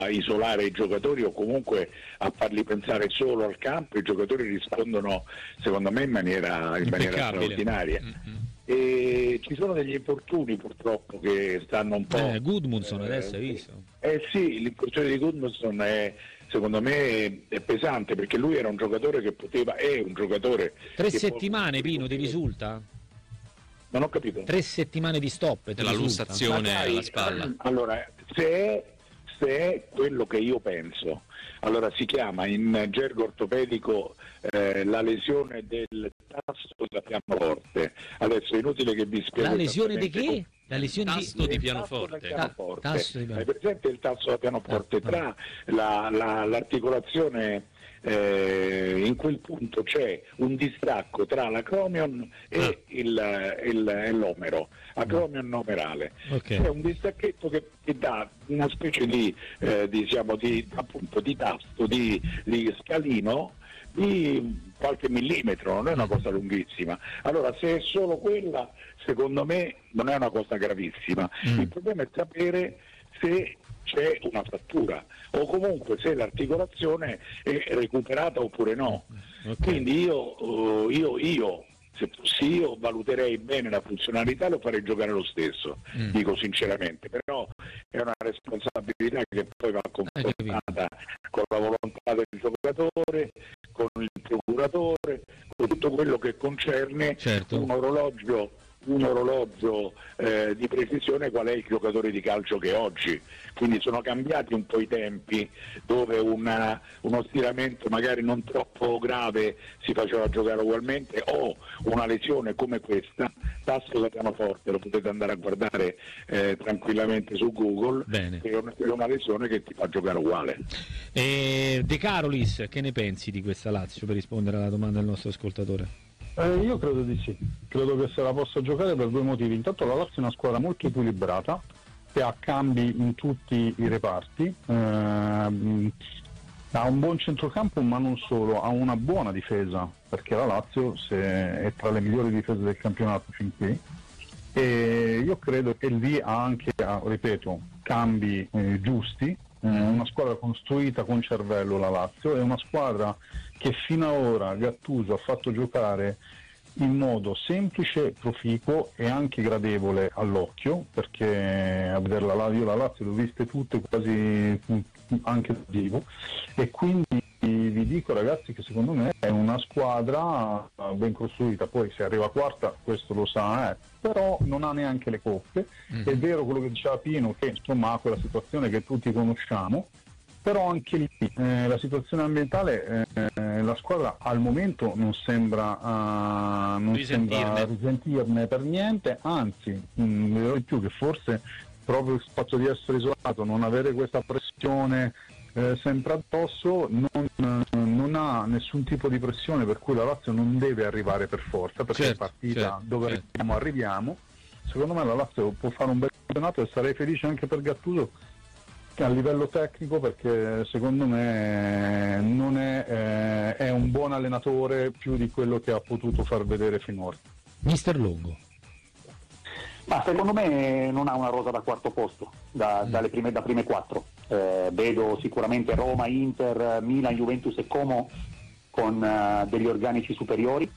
isolare i giocatori o comunque a farli pensare solo al campo. I giocatori rispondono secondo me in maniera straordinaria. E ci sono degli infortuni purtroppo che stanno un po'. Gudmundsson adesso hai visto? Sì, l'infortunio di Gudmundsson secondo me è pesante, perché lui era un giocatore che è un giocatore. 3 settimane, Pino, ti risulta? Non ho capito. 3 settimane di stop della lussazione alla spalla. Allora, se è quello che io penso, allora si chiama in gergo ortopedico la lesione del tasto da pianoforte. Adesso è inutile che vi spiego. La lesione di che? La lesione tasto di pianoforte. Hai presente il tasto da pianoforte? Tra l'articolazione, in quel punto c'è un distacco tra l'acromion e l'omero, acromion omerale. C'è un distacchetto che dà una specie di tasto, di scalino di qualche millimetro, non è una cosa lunghissima. Allora, se è solo quella, secondo me non è una cosa gravissima. Il problema è sapere se c'è una frattura o comunque se l'articolazione è recuperata oppure no. Quindi io se fossi io valuterei bene la funzionalità e lo farei giocare lo stesso, dico sinceramente, però è una responsabilità che poi va confrontata con la volontà del giocatore, con il procuratore, con tutto quello che concerne un orologio di precisione qual è il giocatore di calcio che è oggi. Quindi sono cambiati un po' i tempi, dove uno stiramento magari non troppo grave si faceva giocare ugualmente, o una lesione come questa, tasto da pianoforte, lo potete andare a guardare tranquillamente su Google. È una lesione che ti fa giocare uguale. De Carolis, che ne pensi di questa Lazio, per rispondere alla domanda del nostro ascoltatore? Io credo di sì, credo che se la possa giocare per 2 motivi. Intanto la Lazio è una squadra molto equilibrata, che ha cambi in tutti i reparti, ha un buon centrocampo, ma non solo, ha una buona difesa, perché la Lazio è tra le migliori difese del campionato fin qui, e io credo che lì ha anche, ripeto, cambi giusti. Una squadra costruita con cervello, la Lazio, è una squadra che fino ad ora Gattuso ha fatto giocare in modo semplice, proficuo e anche gradevole all'occhio, perché a vederla io la Lazio l'ho viste tutte quasi anche da vivo, e quindi vi dico, ragazzi, che secondo me è una squadra ben costruita. Poi se arriva quarta questo lo sa, però non ha neanche le coppe. È vero quello che diceva Pino, che insomma ha quella situazione che tutti conosciamo, però anche lì la situazione ambientale, la squadra al momento non sembra risentirne per niente, anzi dirò di più, che forse proprio il fatto di essere isolato, non avere questa pressione sempre addosso, non ha nessun tipo di pressione, per cui la Lazio non deve arrivare per forza, perché è partita dove arriviamo. Secondo me la Lazio può fare un bel campionato, e sarei felice anche per Gattuso a livello tecnico, perché secondo me non è un buon allenatore più di quello che ha potuto far vedere finora. Mister Longo. Ma secondo me non ha una rosa da quarto posto, da prime 4. Vedo sicuramente Roma, Inter, Milan, Juventus e Como con degli organici superiori.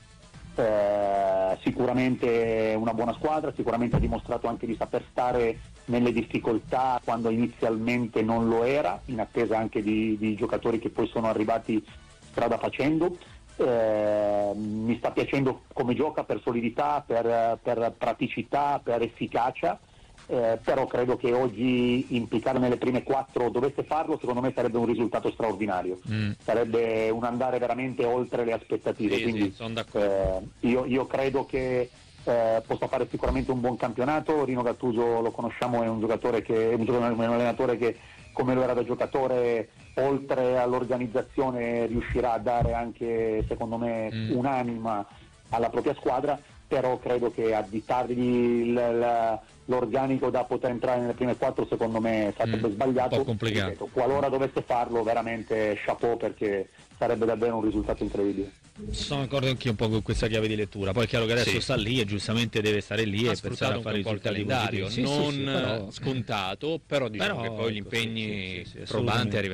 Sicuramente una buona squadra, sicuramente ha dimostrato anche di saper stare nelle difficoltà quando inizialmente non lo era, in attesa anche di giocatori che poi sono arrivati strada facendo. Mi sta piacendo come gioca, per solidità, per praticità, per efficacia, però credo che oggi implicare nelle prime 4, dovesse farlo, secondo me sarebbe un risultato straordinario, sarebbe un andare veramente oltre le aspettative. Quindi sono d'accordo. Io credo che possa fare sicuramente un buon campionato. Rino Gattuso lo conosciamo, è un allenatore che, come lo era da giocatore, oltre all'organizzazione riuscirà a dare anche, secondo me, un'anima alla propria squadra, però credo che additargli l'organico da poter entrare nelle prime 4, secondo me sarebbe sbagliato. Un po' complicato. Ripeto, qualora dovesse farlo, veramente chapeau, perché sarebbe davvero un risultato incredibile. Sono d'accordo anche un po' con questa chiave di lettura. Poi è chiaro che adesso sta lì e giustamente deve stare lì e pensare a fare un po' il risultati calendario, positivi. non però, scontato, però diciamo che poi gli ecco, impegni sì, probanti assolutamente.